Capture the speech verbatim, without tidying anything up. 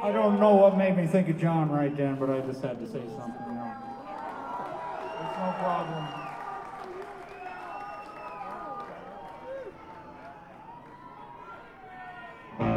I don't know what made me think of John right then, but I just had to say something. You know. It's no problem.